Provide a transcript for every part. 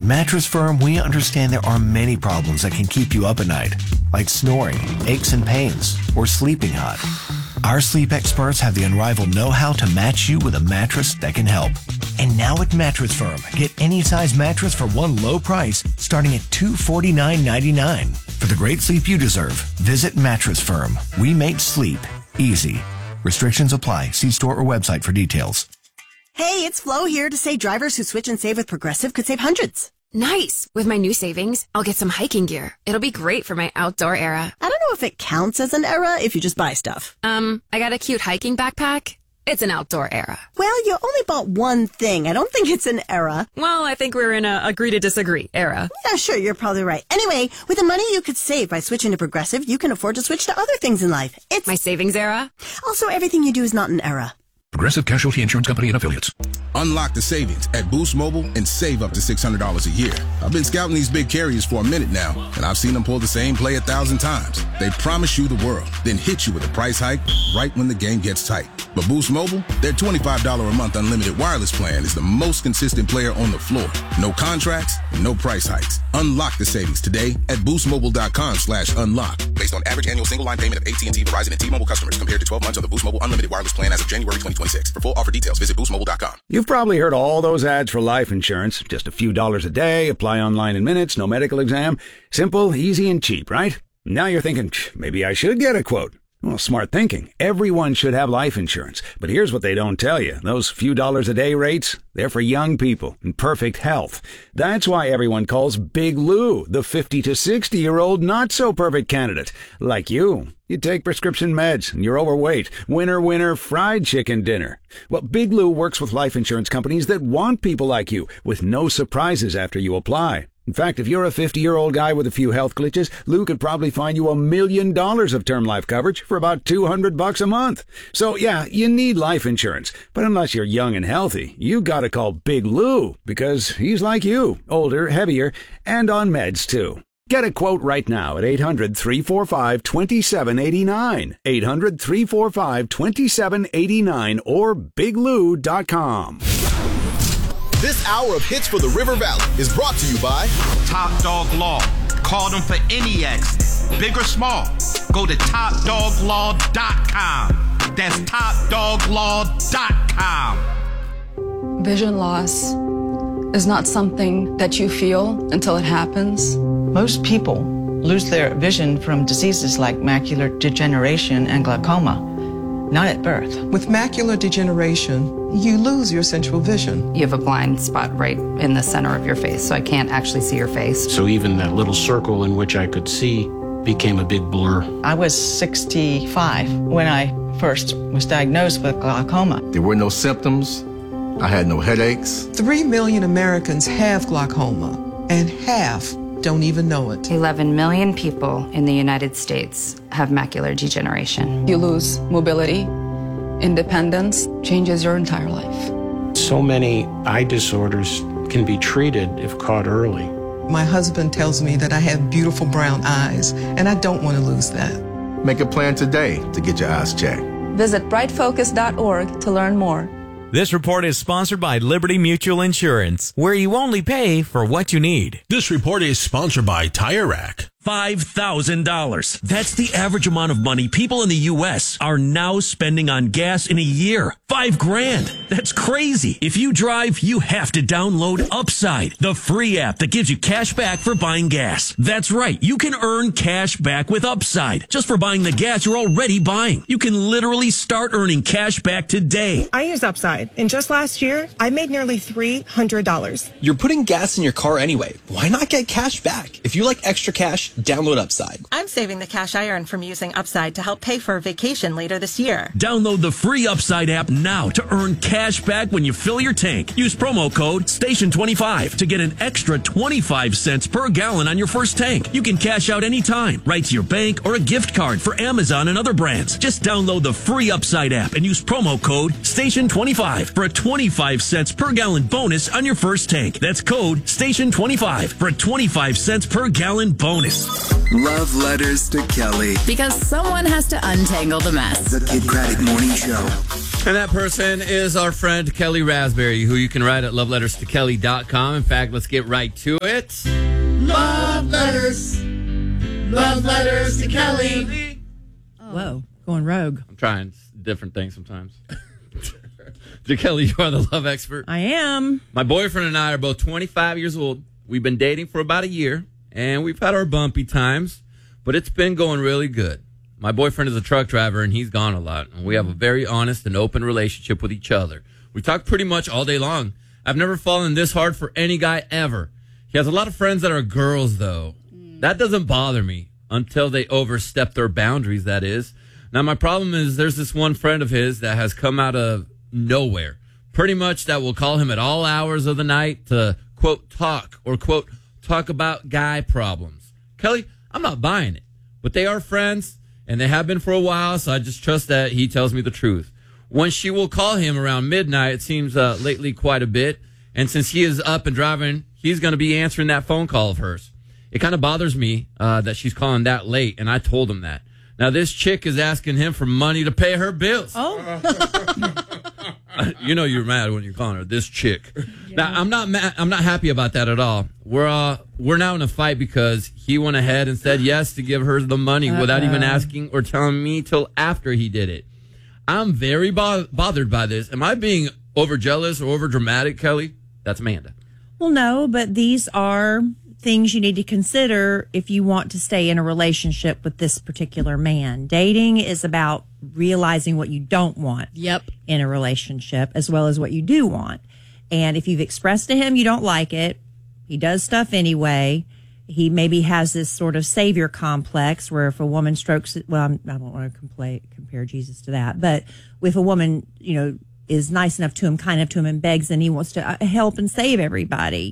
Mattress Firm, we understand there are many problems that can keep you up at night, like snoring, aches and pains, or sleeping hot. Our sleep experts have the unrivaled know-how to match you with a mattress that can help. And now at Mattress Firm, get any size mattress for one low price starting at $249.99. For the great sleep you deserve, visit Mattress Firm. We make sleep easy. Restrictions apply. See store or website for details. Hey, it's Flo here to say drivers who switch and save with Progressive could save hundreds. Nice! With my new savings, I'll get some hiking gear. It'll be great for my outdoor era. I don't know if it counts as an era if you just buy stuff. I got a cute hiking backpack. It's an outdoor era. Well, you only bought one thing. I don't think it's an era. Well, I think we're in a agree to disagree era. Yeah, sure, you're probably right. Anyway, with the money you could save by switching to Progressive, you can afford to switch to other things in life. It's my savings era. Also, everything you do is not an era. Progressive Casualty Insurance Company and Affiliates. Unlock the savings at Boost Mobile and save up to $600 a year. I've been scouting these big carriers for a minute now, and I've seen them pull the same play 1,000 times. They promise you the world, then hit you with a price hike right when the game gets tight. But Boost Mobile, their $25 a month unlimited wireless plan is the most consistent player on the floor. No contracts, no price hikes. Unlock the savings today at boostmobile.com/unlock. Based on average annual single line payment of AT&T, Verizon, and T-Mobile customers compared to 12 months on the Boost Mobile unlimited wireless plan as of January 2026. For full offer details, visit boostmobile.com. You've probably heard all those ads for life insurance. Just a few dollars a day, apply online in minutes, no medical exam. Simple, easy, and cheap, right? Now you're thinking, maybe I should get a quote. Well, smart thinking. Everyone should have life insurance. But here's what they don't tell you. Those few dollars a day rates, they're for young people in perfect health. That's why everyone calls Big Lou the 50 to 60-year-old not-so-perfect candidate. Like you. You take prescription meds and you're overweight. Winner, winner, fried chicken dinner. Well, Big Lou works with life insurance companies that want people like you with no surprises after you apply. In fact, if you're a 50-year-old guy with a few health glitches, Lou could probably find you $1 million of term life coverage for about $200 a month. So, yeah, you need life insurance. But unless you're young and healthy, you gotta call Big Lou because he's like you, older, heavier, and on meds, too. Get a quote right now at 800-345-2789. 800-345-2789 or biglou.com. This hour of Hits for the River Valley is brought to you by Top Dog Law. Call them for any accident, big or small. Go to topdoglaw.com. That's topdoglaw.com. Vision loss is not something that you feel until it happens. Most people lose their vision from diseases like macular degeneration and glaucoma, not at birth. With macular degeneration, you lose your central vision. You have a blind spot right in the center of your face, so I can't actually see your face. So even that little circle in which I could see became a big blur. I was 65 when I first was diagnosed with glaucoma. There were no symptoms. I had no headaches. 3 million Americans have glaucoma, and half don't even know it. 11 million people in the United States have macular degeneration. You lose mobility, independence, changes your entire life. So many eye disorders can be treated if caught early. My husband tells me that I have beautiful brown eyes, and I don't want to lose that. Make a plan today to get your eyes checked. Visit brightfocus.org to learn more. This report is sponsored by Liberty Mutual Insurance, where you only pay for what you need. This report is sponsored by Tire Rack. $5,000. That's the average amount of money people in the U.S. are now spending on gas in a year. $5,000. That's crazy. If you drive, you have to download Upside, the free app that gives you cash back for buying gas. That's right. You can earn cash back with Upside just for buying the gas you're already buying. You can literally start earning cash back today. I use Upside, and just last year, I made nearly $300. You're putting gas in your car anyway. Why not get cash back? If you like extra cash, download Upside. I'm saving the cash I earn from using Upside to help pay for a vacation later this year. Download the free Upside app now to earn cash back when you fill your tank. Use promo code STATION25 to get an extra 25 cents per gallon on your first tank. You can cash out anytime, right to your bank or a gift card for Amazon and other brands. Just download the free Upside app and use promo code STATION25 for a 25 cents per gallon bonus on your first tank. That's code STATION25 for a 25 cents per gallon bonus. Love letters to Kelly. Because someone has to untangle the mess. The Kid Craddock Morning Show. And that person is our friend Kelly Raspberry, who you can write at loveletterstokelly.com. In fact, let's get right to it. Love letters. Love letters to Kelly. Whoa, going rogue. I'm trying different things sometimes. Dear Kelly, you are the love expert. I am. My boyfriend and I are both 25 years old. We've been dating for about a year, and we've had our bumpy times, but it's been going really good. My boyfriend is a truck driver, and he's gone a lot, and we have a very honest and open relationship with each other. We talk pretty much all day long. I've never fallen this hard for any guy ever. He has a lot of friends that are girls, though. That doesn't bother me until they overstep their boundaries, that is. Now, my problem is there's this one friend of his that has come out of nowhere, pretty much that will call him at all hours of the night to, quote, talk about guy problems. Kelly, I'm not buying it, but they are friends. And they have been for a while, so I just trust that he tells me the truth. When she will call him around midnight, it seems lately quite a bit. And since he is up and driving, he's going to be answering that phone call of hers. It kind of bothers me that she's calling that late, and I told him that. Now, this chick is asking him for money to pay her bills. Oh. You know you're mad when you're calling her this chick. Yeah. Now, I'm not mad. I'm not happy about that at all. We're now in a fight because he went ahead and said yes to give her the money without even asking or telling me till after he did it. I'm very bothered by this. Am I being over jealous or over dramatic, Kelly? That's Amanda. Well, no, but these are things you need to consider if you want to stay in a relationship with this particular man. Dating is about realizing what you don't want in a relationship as well as what you do want. And if you've expressed to him you don't like it, he does stuff anyway. He maybe has this sort of savior complex where if a woman strokes it, well, I don't want to compare Jesus to that, but if a woman, is nice enough to him, kind enough to him, and begs, and he wants to help and save everybody,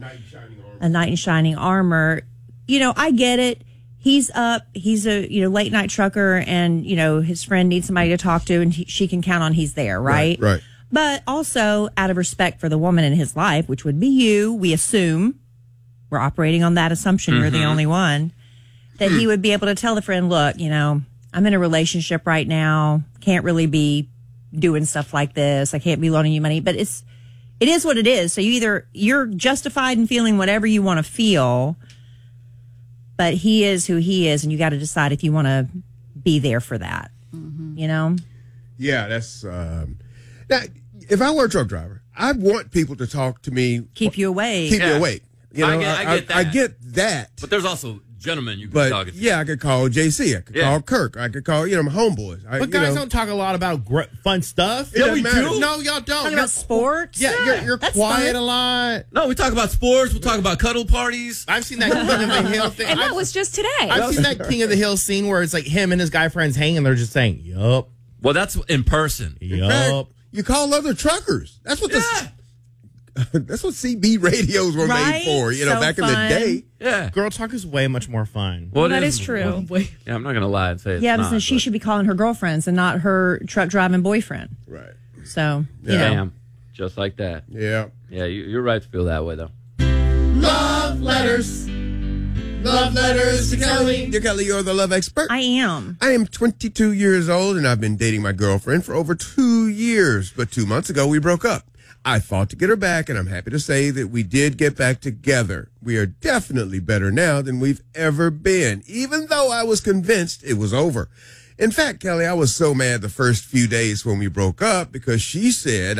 a knight in shining armor. I get it. He's up. He's a late night trucker, and his friend needs somebody to talk to, and she can count on he's there, right? Right. But also out of respect for the woman in his life, which would be you, we assume we're operating on that assumption. You're the only one that he would be able to tell the friend, look, I'm in a relationship right now. Can't really be doing stuff like this. I can't be loaning you money, but it is what it is. So you're justified in feeling whatever you want to feel, but he is who he is, and you got to decide if you want to be there for that. Yeah, that's now, if I were a truck driver, I want people to talk to me, keep you awake. Keep you awake. I get that. I get that. But there's also gentlemen you can talk to. Yeah, I could call JC. I could call Kirk. I could call, my homeboys. But guys don't talk a lot about fun stuff. Yeah, we do. No, y'all don't. Talk about sports. Yeah, you're quiet a lot. No, we talk about sports. We'll talk about cuddle parties. I've seen that King of the Hill thing. And that was just today. I've seen that King of the Hill scene where it's like him and his guy friends hanging. They're just saying, yup. Well, that's in person. Yup. You call other truckers. That's what that's what CB radios were made for, back in the day. Yeah. Girl talk is way much more fun. Well, that is true. Yeah, I'm not going to lie and say it's not. But she should be calling her girlfriends and not her truck driving boyfriend. Right. So, Bam. Just like that. Yeah. Yeah, you're right to feel that way, though. Love letters. Love letters to Kelly. Dear Kelly, you're the love expert. I am. I am 22 years old, and I've been dating my girlfriend for over 2 years. But 2 months ago, we broke up. I fought to get her back, and I'm happy to say that we did get back together. We are definitely better now than we've ever been, even though I was convinced it was over. In fact, Kelly, I was so mad the first few days when we broke up because she said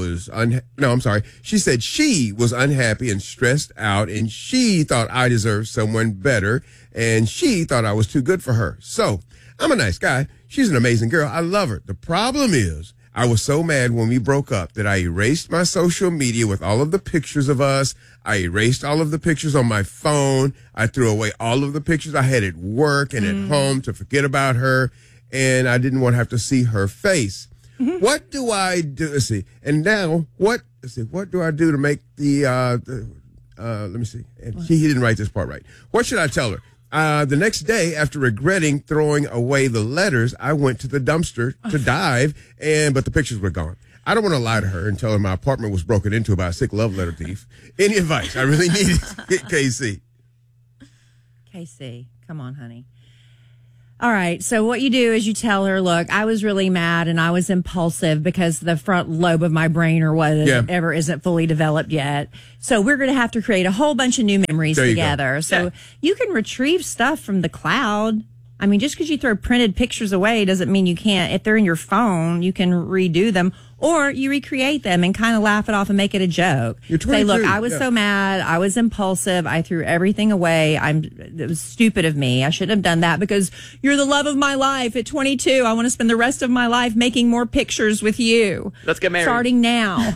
she said she was unhappy and stressed out, and she thought I deserved someone better, and she thought I was too good for her. So, I'm a nice guy. She's an amazing girl. I love her. The problem is, I was so mad when we broke up that I erased my social media with all of the pictures of us. I erased all of the pictures on my phone. I threw away all of the pictures I had at work and at home to forget about her. And I didn't want to have to see her face. What do I do? Let's see. And now, what do I do to make let me see. And he didn't write this part right. What should I tell her? The next day, after regretting throwing away the letters, I went to the dumpster to dive, but the pictures were gone. I don't want to lie to her and tell her my apartment was broken into by a sick love letter thief. Any advice? I really need it. KC. KC, come on, honey. All right. So what you do is you tell her, look, I was really mad and I was impulsive because the front lobe of my brain or whatever isn't fully developed yet. So we're going to have to create a whole bunch of new memories together. So you can retrieve stuff from the cloud. I mean, just because you throw printed pictures away doesn't mean you can't. If they're in your phone, you can redo them. Or you recreate them and kind of laugh it off and make it a joke. Say, look, I was so mad. I was impulsive. I threw everything away. It was stupid of me. I shouldn't have done that because you're the love of my life. At 22, I want to spend the rest of my life making more pictures with you. Let's get married. Starting now.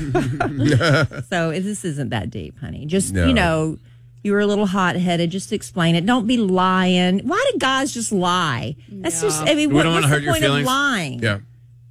So this isn't that deep, honey. Just, you know, you were a little hot-headed. Just explain it. Don't be lying. Why do guys just lie? That's just, I mean, what's the point of lying? Yeah.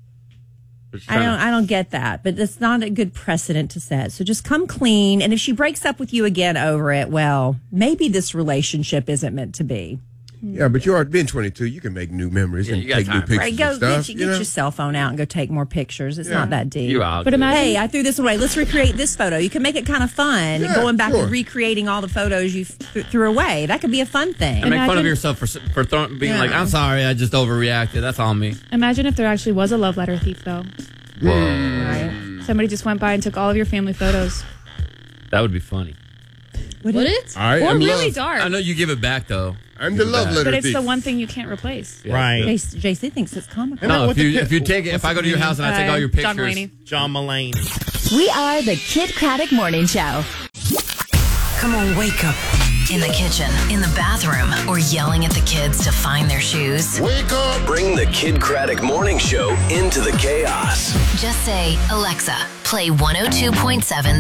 I don't get that, but it's not a good precedent to set. So just come clean. And if she breaks up with you again over it, well, maybe this relationship isn't meant to be. Yeah, but you are being 22. You can make new memories and take new pictures. Right, go and stuff, get your cell phone out and go take more pictures. It's not that deep. But hey, I threw this away. Let's recreate this photo. You can make it kind of fun, going back and recreating all the photos you threw away. That could be a fun thing. And make fun of yourself for being like, I'm sorry, I just overreacted. That's all me. Imagine if there actually was a love letter thief, though. Whoa. Right? Somebody just went by and took all of your family photos. That would be funny. Would it? Or really dark. I know you give it back, though. I'm the love letter But it's thief. the one thing you can't replace. Yeah. Right. JC thinks it's comical. No, if you take it, if I go to your house and I take all your pictures. John Mulaney. We are the Kid Craddock Morning Show. Come on, wake up. In the kitchen, in the bathroom, or yelling at the kids to find their shoes. Wake up! Bring the Kid Craddock Morning Show into the chaos. Just say, Alexa, play 102.7